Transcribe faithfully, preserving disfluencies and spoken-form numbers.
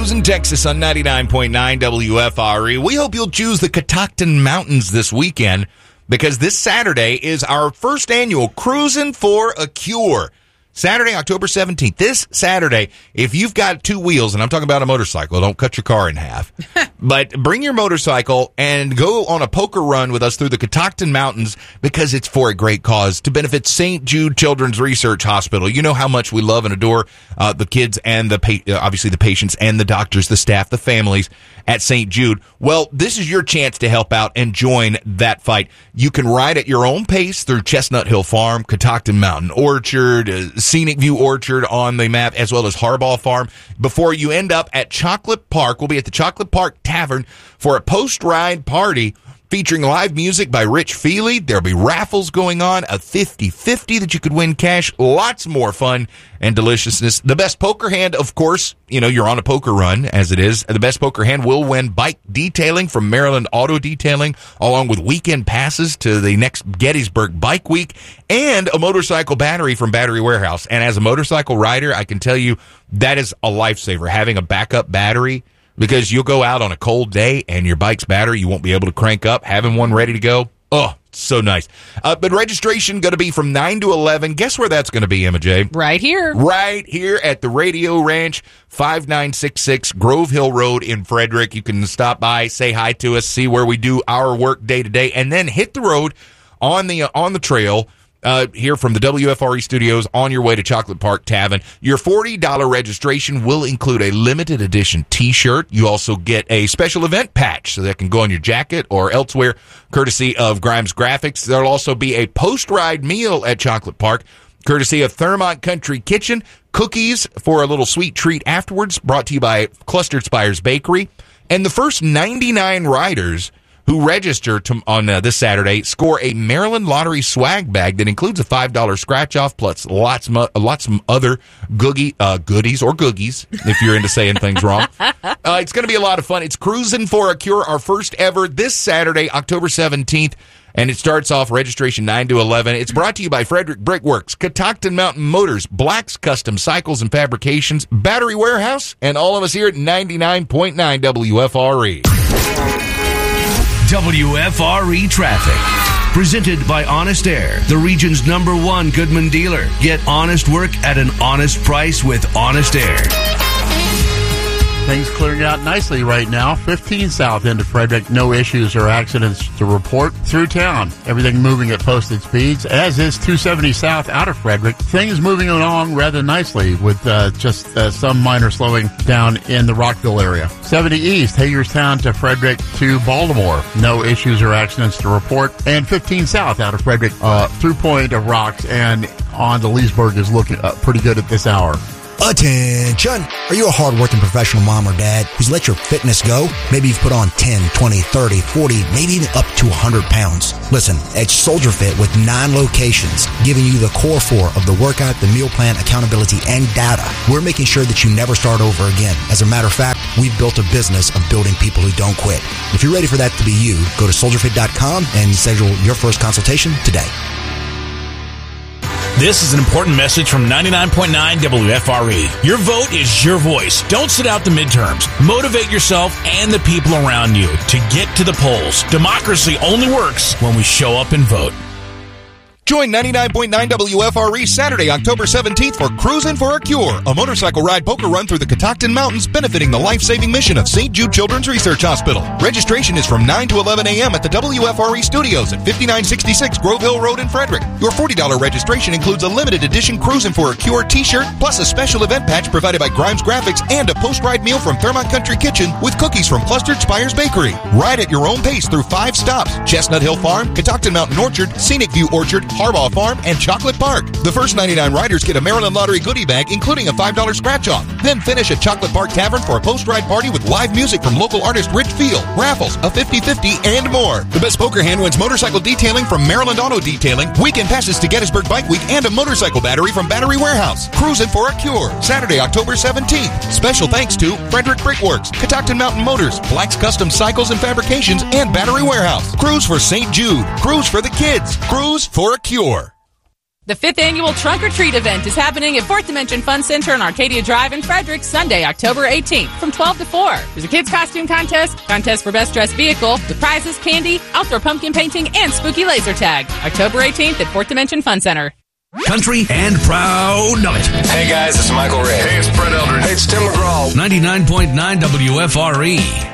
Cruising Texas on ninety-nine point nine W F R E. We hope you'll choose the Catoctin Mountains this weekend because this Saturday is our first annual Cruising for a Cure. Saturday, October seventeenth. This Saturday, if you've got two wheels, and I'm talking about a motorcycle, don't cut your car in half, but bring your motorcycle and go on a poker run with us through the Catoctin Mountains because it's for a great cause to benefit Saint Jude Children's Research Hospital. You know how much we love and adore uh, the kids and the pa- uh, obviously the patients and the doctors, the staff, the families at Saint Jude. Well, this is your chance to help out and join that fight. You can ride at your own pace through Chestnut Hill Farm, Catoctin Mountain Orchard, uh, Scenic View Orchard on the map, as well as Harbaugh Farm, before you end up at Chocolate Park. We'll be at the Chocolate Park Tavern for a post-ride party featuring live music by Rich Feely. There'll be raffles going on, a fifty-fifty that you could win cash, lots more fun and deliciousness. The best poker hand, of course, you know, you're on a poker run, as it is. The best poker hand will win bike detailing from Maryland Auto Detailing, along with weekend passes to the next Gettysburg Bike Week, and a motorcycle battery from Battery Warehouse. And as a motorcycle rider, I can tell you that is a lifesaver, having a backup battery, because you'll go out on a cold day and your bike's battery you won't be able to crank up. Having one ready to go, oh, so nice. Uh, but registration going to be from nine to eleven. Guess where that's going to be, Emma J? Right here. Right here at the Radio Ranch, five nine six six Grove Hill Road in Frederick. You can stop by, say hi to us, see where we do our work day to day, and then hit the road on the uh, on the trail. Uh, here from the W F R E studios on your way to Chocolate Park Tavern. Your forty dollars registration will include a limited edition t-shirt. You also get a special event patch so that can go on your jacket or elsewhere, courtesy of Grimes Graphics. There'll also be a post-ride meal at Chocolate Park, courtesy of Thermont Country Kitchen. Cookies for a little sweet treat afterwards, brought to you by Clustered Spires Bakery. And the first ninety-nine riders who register to, on uh, this Saturday score a Maryland Lottery swag bag that includes a five dollars scratch-off plus lots mo- lots of other googie, uh, goodies or googies, if you're into saying things wrong. Uh, it's going to be a lot of fun. It's Cruising for a Cure, our first ever, this Saturday, October seventeenth, and it starts off registration nine to eleven. It's brought to you by Frederick Brickworks, Catoctin Mountain Motors, Black's Custom Cycles and Fabrications, Battery Warehouse, and all of us here at ninety-nine point nine W F R E. W F R E Traffic. Presented by Honest Air, the region's number one Goodman dealer. Get honest work at an honest price with Honest Air. Things clearing out nicely right now. fifteen south into Frederick. No issues or accidents to report. Through town, everything moving at posted speeds, as is two seventy south out of Frederick. Things moving along rather nicely with uh, just uh, some minor slowing down in the Rockville area. seventy east, Hagerstown to Frederick to Baltimore. No issues or accidents to report. And fifteen south out of Frederick uh, through Point of Rocks and on to Leesburg is looking uh, pretty good at this hour. Attention! Are you a hard-working professional mom or dad who's let your fitness go? Maybe you've put on ten, twenty, thirty, forty, maybe even up to one hundred pounds. Listen, it's Soldier Fit with nine locations, giving you the core four of the workout, the meal plan, accountability, and data. We're making sure that you never start over again. As a matter of fact, we've built a business of building people who don't quit. If you're ready for that to be you, go to soldier fit dot com and schedule your first consultation today. This is an important message from ninety-nine point nine W F R E. Your vote is your voice. Don't sit out the midterms. Motivate yourself and the people around you to get to the polls. Democracy only works when we show up and vote. Join ninety-nine point nine W F R E Saturday, October seventeenth for Cruising for a Cure, a motorcycle ride poker run through the Catoctin Mountains benefiting the life-saving mission of Saint Jude Children's Research Hospital. Registration is from nine to eleven a.m. at the W F R E studios at fifty-nine sixty-six Grove Hill Road in Frederick. Your forty dollars registration includes a limited edition Cruising for a Cure t-shirt, plus a special event patch provided by Grimes Graphics and a post-ride meal from Thermont Country Kitchen with cookies from Clustered Spires Bakery. Ride at your own pace through five stops: Chestnut Hill Farm, Catoctin Mountain Orchard, Scenic View Orchard, Harbaugh Farm, and Chocolate Park. The first ninety-nine riders get a Maryland Lottery goodie bag, including a five dollars scratch-off. Then finish at Chocolate Park Tavern for a post-ride party with live music from local artist Rich Field, raffles, a fifty-fifty, and more. The best poker hand wins motorcycle detailing from Maryland Auto Detailing, weekend passes to Gettysburg Bike Week, and a motorcycle battery from Battery Warehouse. Cruising for a Cure, Saturday, October seventeenth. Special thanks to Frederick Brickworks, Catoctin Mountain Motors, Black's Custom Cycles and Fabrications, and Battery Warehouse. Cruise for Saint Jude. Cruise for the kids. Cruise for a Cure. The fifth annual Trunk or Treat event is happening at Fourth Dimension Fun Center on Arcadia Drive in Frederick, Sunday, October eighteenth, from twelve to four. There's a kids' costume contest, contest for best dressed vehicle, with prizes, candy, outdoor pumpkin painting, and spooky laser tag. October eighteenth at Fourth Dimension Fun Center. Country and proud of it. Hey guys, it's Michael Ray. Hey, it's Brett Eldridge. Hey, it's Tim McGraw. ninety-nine point nine W F R E.